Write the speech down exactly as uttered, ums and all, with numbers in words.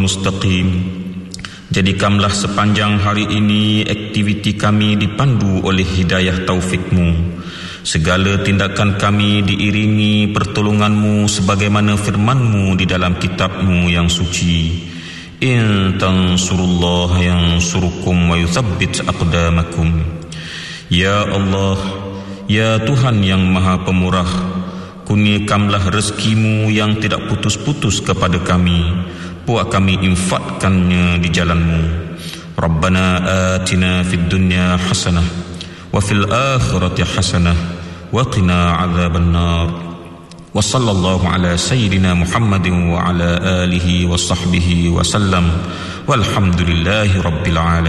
mustaqim. Jadikanlah sepanjang hari ini aktiviti kami dipandu oleh hidayah taufik-Mu. Segala tindakan kami diiringi pertolongan-Mu sebagaimana firman-Mu di dalam kitab-Mu yang suci. In tansurullah yansurukum wa yuthabbit aqdamakum. Ya Allah, ya Tuhan yang Maha Pemurah, kurniakanlah rezeki-Mu yang tidak putus-putus kepada kami. Buat kami infakkannya di jalan-Mu. Rabbana atina fid dunya hasanah wa fil akhirati hasanah wa qina adzaban nar. Wa sallallahu ala sayyidina Muhammadin wa ala alihi wa sahbihi wa sallam. Walhamdulillahi rabbil alamin.